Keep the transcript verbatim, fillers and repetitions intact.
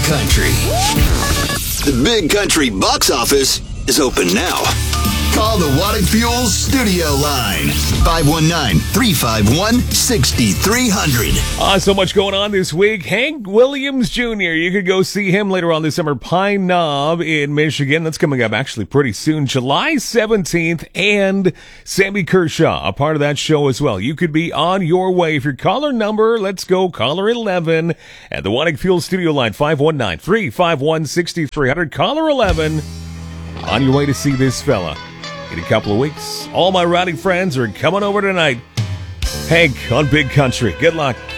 Country. The Big Country box office is open now. Call the Waddick Fuel studio line. five one nine, three five one, six three zero zero. Ah, so much going on this week. Hank Williams Junior You could go see him later on this summer. Pine Knob in Michigan. That's coming up actually pretty soon. July seventeenth. And Sammy Kershaw, a part of that show as well. You could be on your way. If your caller number, let's go caller eleven at the Waddick Fuel studio line. five one nine, three five one, six three zero zero. Caller eleven. On your way to see this fella in a couple of weeks. All my rowdy friends are coming over tonight. Hank on Big Country. Good luck.